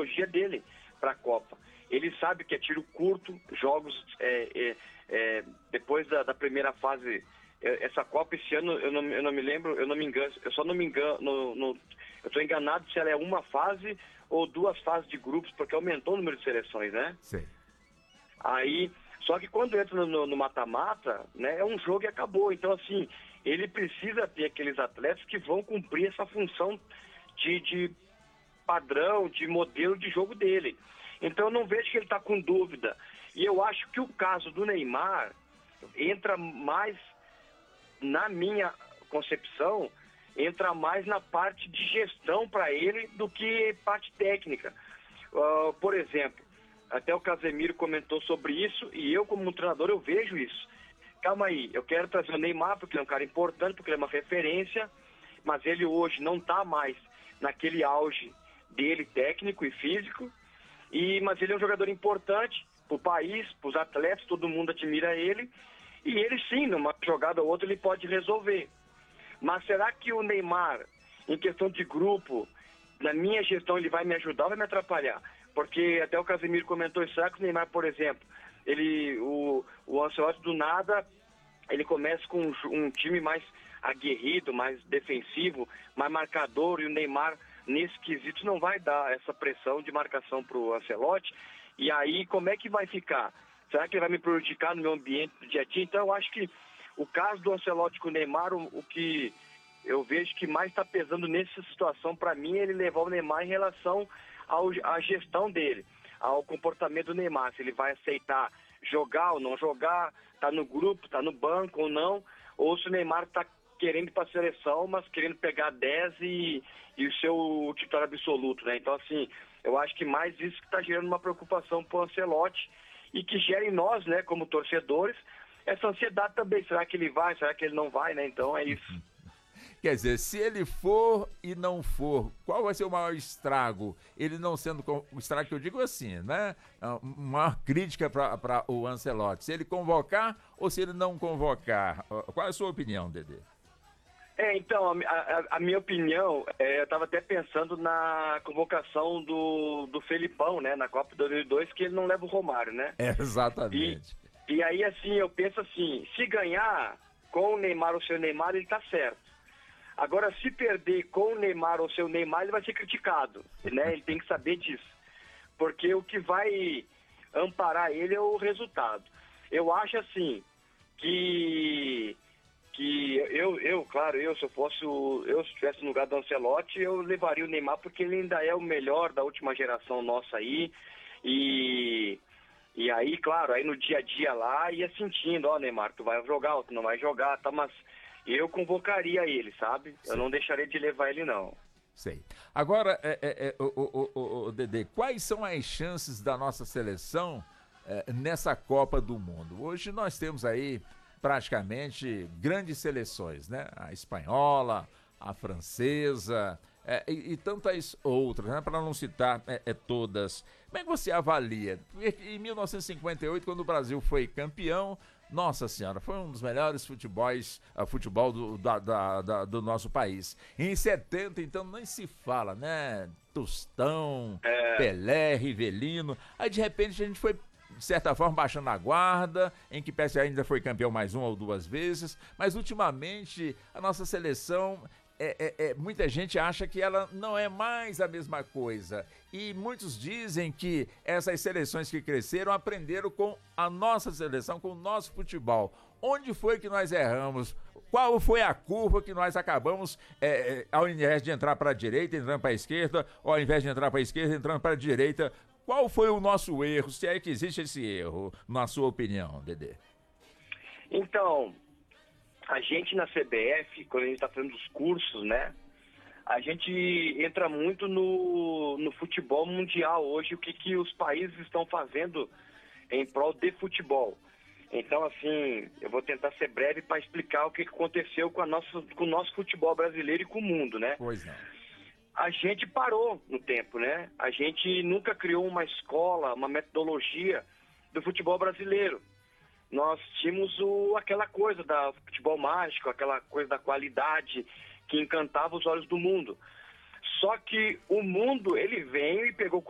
metodologia dele para a Copa. Ele sabe que é tiro curto, jogos depois da primeira fase. Essa Copa esse ano, eu não me lembro, eu não me engano, eu só não me engano, eu estou enganado se ela é uma fase ou 2 fases de grupos, porque aumentou o número de seleções, né? Sim. Aí, só que quando entra no mata-mata, né, é um jogo e acabou. Então, assim, ele precisa ter aqueles atletas que vão cumprir essa função de padrão, de modelo de jogo dele. Então, eu não vejo que ele está com dúvida. E eu acho que o caso do Neymar entra mais, na minha concepção, entra mais na parte de gestão para ele do que parte técnica. Por exemplo, até o Casemiro comentou sobre isso e eu, como treinador, eu vejo isso. Calma aí, eu quero trazer o Neymar porque ele é um cara importante, porque ele é uma referência, mas ele hoje não está mais naquele auge dele técnico e físico, mas ele é um jogador importante para o país, para os atletas, todo mundo admira ele, e ele sim, numa jogada ou outra, ele pode resolver. Mas será que o Neymar, em questão de grupo, na minha gestão, ele vai me ajudar ou vai me atrapalhar? Porque até o Casemiro comentou isso, será que o Neymar, por exemplo, o Ancelotti do nada, ele começa com um time mais aguerrido, mais defensivo, mais marcador, e o Neymar, nesse quesito, não vai dar essa pressão de marcação para o Ancelotti, e aí como é que vai ficar? Será que ele vai me prejudicar no meu ambiente do dia a dia? Então eu acho que o caso do Ancelotti com o Neymar, o que eu vejo que mais está pesando nessa situação, para mim, é ele levar o Neymar em relação à gestão dele, ao comportamento do Neymar, se ele vai aceitar jogar ou não jogar, tá no grupo, tá no banco ou não, ou se o Neymar está querendo ir para a seleção, mas querendo pegar 10 e ser o titular absoluto, né? Então, assim, eu acho que mais isso que está gerando uma preocupação para o Ancelotti e que gera em nós, né, como torcedores, essa ansiedade também. Será que ele vai? Será que ele não vai, né? Então, é isso. Quer dizer, se ele for e não for, qual vai ser o maior estrago? Ele não sendo o estrago que eu digo assim, né? Uma crítica para o Ancelotti. Se ele convocar ou se ele não convocar? Qual é a sua opinião, Dedê? Então, a minha opinião, eu estava até pensando na convocação do Felipão, né? Na Copa 2002, que ele não leva o Romário, né? Exatamente. E aí, assim, eu penso assim, se ganhar com o Neymar ou seu Neymar, ele tá certo. Agora, se perder com o Neymar ou seu Neymar, ele vai ser criticado, né? Ele tem que saber disso. Porque o que vai amparar ele é o resultado. Eu acho, assim, que se estivesse no lugar do Ancelotti, eu levaria o Neymar, porque ele ainda é o melhor da última geração nossa aí. E aí, claro, aí no dia a dia lá, ia sentindo, Neymar, tu vai jogar ou tu não vai jogar, tá? Mas eu convocaria ele, sabe? Sim. Eu não deixaria de levar ele, não. Sei. Agora, Dedê, quais são as chances da nossa seleção nessa Copa do Mundo? Hoje nós temos aí praticamente grandes seleções, né? A espanhola, a francesa e tantas outras, né? Para não citar todas. Como é que você avalia? Em 1958, quando o Brasil foi campeão, nossa senhora, foi um dos melhores futebol do nosso país. Em 70, então, nem se fala, né? Tostão, Pelé, Rivelino. Aí, de repente, a gente foi, de certa forma, baixando a guarda, em que PSG ainda foi campeão mais 1 ou 2 vezes, mas ultimamente a nossa seleção, muita gente acha que ela não é mais a mesma coisa, e muitos dizem que essas seleções que cresceram aprenderam com a nossa seleção, com o nosso futebol. Onde foi que nós erramos? Qual foi a curva que nós acabamos, ao invés de entrar para a direita, entrando para a esquerda, ou ao invés de entrar para a esquerda, entrando para a direita? Qual foi o nosso erro, se é que existe esse erro, na sua opinião, Dedê? Então, a gente na CBF, quando a gente está fazendo os cursos, né, a gente entra muito no futebol mundial hoje, o que os países estão fazendo em prol de futebol. Então, assim, eu vou tentar ser breve para explicar o que aconteceu com o nosso futebol brasileiro e com o mundo, né? Pois não. A gente parou no tempo, né? A gente nunca criou uma escola, uma metodologia do futebol brasileiro. Nós tínhamos aquela coisa da futebol mágico, aquela coisa da qualidade que encantava os olhos do mundo. Só que o mundo, ele veio e pegou